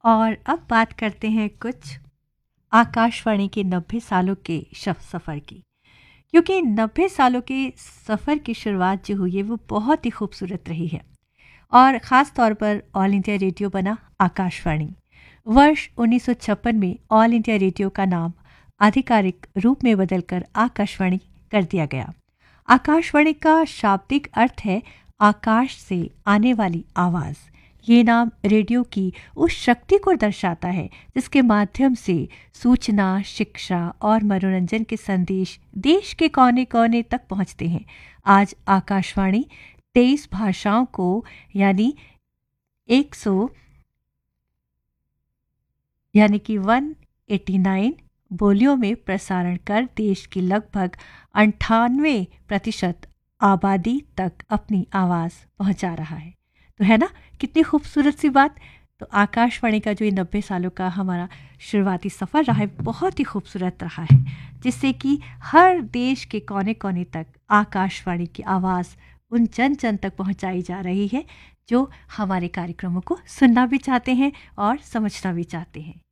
और अब बात करते हैं कुछ आकाशवाणी के 90 सालों के सफ़र की। क्योंकि 90 सालों के सफ़र की शुरुआत जो हुई है वो बहुत ही खूबसूरत रही है और ख़ास तौर पर ऑल इंडिया रेडियो बना आकाशवाणी। वर्ष 1956 में ऑल इंडिया रेडियो का नाम आधिकारिक रूप में बदलकर आकाशवाणी कर दिया गया। आकाशवाणी का शाब्दिक अर्थ है आकाश से आने वाली आवाज़। ये नाम रेडियो की उस शक्ति को दर्शाता है जिसके माध्यम से सूचना, शिक्षा और मनोरंजन के संदेश देश के कोने कोने तक पहुंचते हैं। आज आकाशवाणी 23 भाषाओं को यानी 100 यानी कि 189 बोलियों में प्रसारण कर देश की लगभग 98% आबादी तक अपनी आवाज़ पहुंचा रहा है। तो है ना, कितनी खूबसूरत सी बात। तो आकाशवाणी का जो ये 90 सालों का हमारा शुरुआती सफ़र रहा है बहुत ही खूबसूरत रहा है, जिससे कि हर देश के कोने कोने तक आकाशवाणी की आवाज़ उन जन जन तक पहुंचाई जा रही है जो हमारे कार्यक्रमों को सुनना भी चाहते हैं और समझना भी चाहते हैं।